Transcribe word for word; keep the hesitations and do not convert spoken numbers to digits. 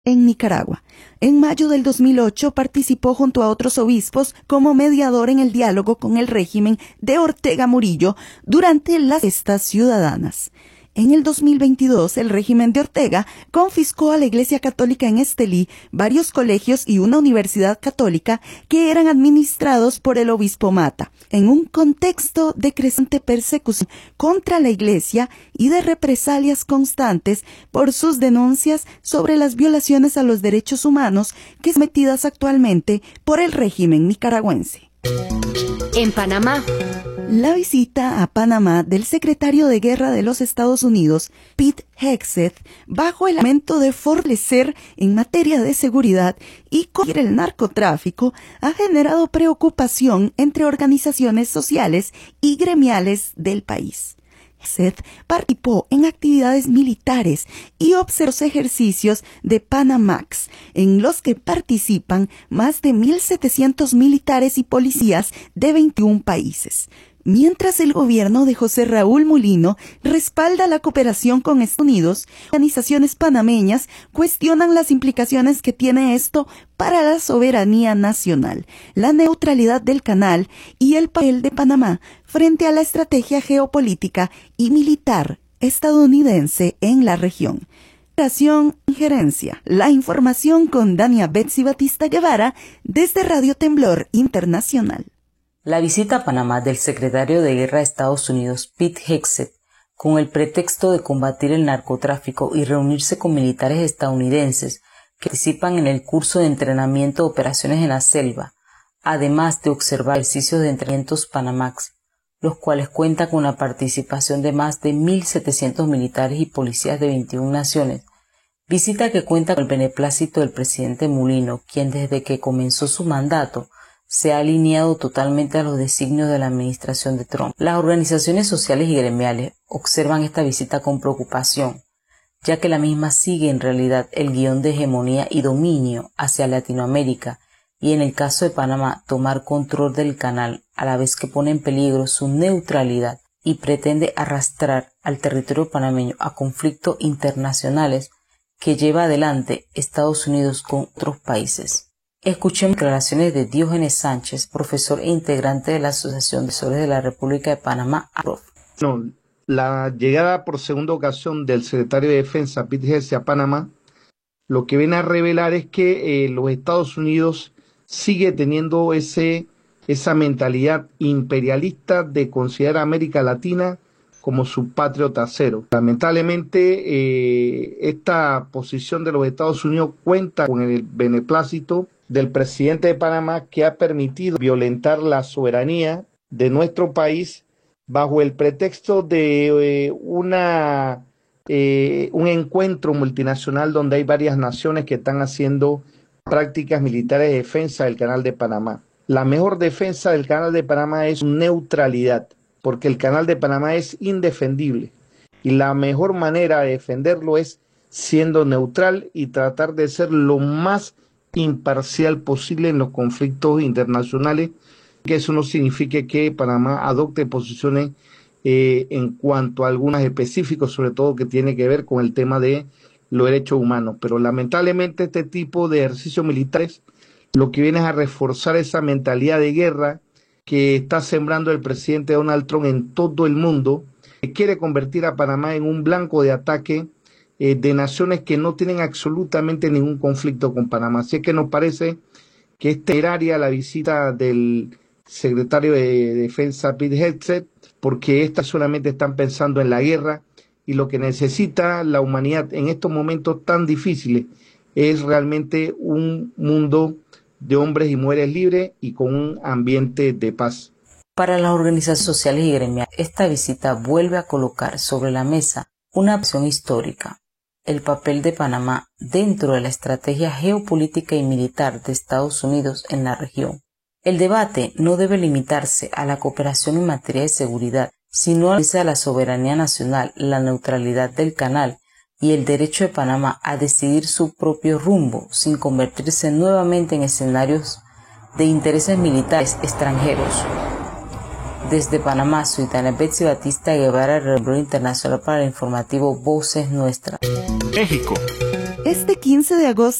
en Nicaragua. En mayo del dos mil ocho participó junto a otros obispos como mediador en el diálogo con el régimen de Ortega Murillo durante las fiestas ciudadanas. En el dos mil veintidós, el régimen de Ortega confiscó a la Iglesia Católica en Estelí varios colegios y una universidad católica que eran administrados por el obispo Mata, en un contexto de creciente persecución contra la Iglesia y de represalias constantes por sus denuncias sobre las violaciones a los derechos humanos que son cometidas actualmente por el régimen nicaragüense. En Panamá. La visita a Panamá del secretario de Guerra de los Estados Unidos, Pete Hegseth, bajo el argumento de fortalecer en materia de seguridad y combatir el narcotráfico, ha generado preocupación entre organizaciones sociales y gremiales del país. Hegseth participó en actividades militares y observó los ejercicios de Panamax, en los que participan más de mil setecientos militares y policías de veintiún países. Mientras el gobierno de José Raúl Mulino respalda la cooperación con Estados Unidos, organizaciones panameñas cuestionan las implicaciones que tiene esto para la soberanía nacional, la neutralidad del canal y el papel de Panamá frente a la estrategia geopolítica y militar estadounidense en la región. Operación Injerencia. La información con Dania Betsy Batista Guevara desde Radio Temblor Internacional. La visita a Panamá del secretario de Guerra de Estados Unidos, Pete Hegseth, con el pretexto de combatir el narcotráfico y reunirse con militares estadounidenses que participan en el curso de entrenamiento de operaciones en la selva, además de observar ejercicios de entrenamientos Panamax, los cuales cuentan con la participación de más de mil setecientos militares y policías de veintiuna naciones, visita que cuenta con el beneplácito del presidente Mulino, quien desde que comenzó su mandato se ha alineado totalmente a los designios de la administración de Trump. Las organizaciones sociales y gremiales observan esta visita con preocupación, ya que la misma sigue en realidad el guión de hegemonía y dominio hacia Latinoamérica y, en el caso de Panamá, tomar control del canal, a la vez que pone en peligro su neutralidad y pretende arrastrar al territorio panameño a conflictos internacionales que lleva adelante Estados Unidos con otros países. Escuchemos declaraciones de Diógenes Sánchez, profesor e integrante de la Asociación de Profesores de la República de Panamá, A R O F. No, la llegada por segunda ocasión del secretario de Defensa, Pete Hegseth, a Panamá, lo que viene a revelar es que eh, los Estados Unidos sigue teniendo ese, esa mentalidad imperialista de considerar a América Latina como su patrio trasero. Lamentablemente, eh, esta posición de los Estados Unidos cuenta con el beneplácito del presidente de Panamá, que ha permitido violentar la soberanía de nuestro país bajo el pretexto de eh, una, eh, un encuentro multinacional donde hay varias naciones que están haciendo prácticas militares de defensa del Canal de Panamá. La mejor defensa del Canal de Panamá es su neutralidad, porque el Canal de Panamá es indefendible y la mejor manera de defenderlo es siendo neutral y tratar de ser lo más imparcial posible en los conflictos internacionales, que eso no signifique que Panamá adopte posiciones eh, en cuanto a algunas específicas, sobre todo que tiene que ver con el tema de los derechos humanos. Pero lamentablemente este tipo de ejercicios militares lo que viene es a reforzar esa mentalidad de guerra que está sembrando el presidente Donald Trump en todo el mundo, que quiere convertir a Panamá en un blanco de ataque eh, de naciones que no tienen absolutamente ningún conflicto con Panamá. Así es que nos parece que es temeraria la visita del secretario de Defensa, Pete Hegseth, porque estas solamente están pensando en la guerra, y lo que necesita la humanidad en estos momentos tan difíciles es realmente un mundo de hombres y mujeres libres y con un ambiente de paz. Para las organizaciones sociales y gremiales, esta visita vuelve a colocar sobre la mesa una opción histórica: el papel de Panamá dentro de la estrategia geopolítica y militar de Estados Unidos en la región. El debate no debe limitarse a la cooperación en materia de seguridad, sino a la soberanía nacional, la neutralidad del canal y el derecho de Panamá a decidir su propio rumbo sin convertirse nuevamente en escenarios de intereses militares extranjeros. Desde Panamá, soy Dania Betsy Batista Guevara, Radio Internacional, para el informativo Voces Nuestras. México. Este quince de agosto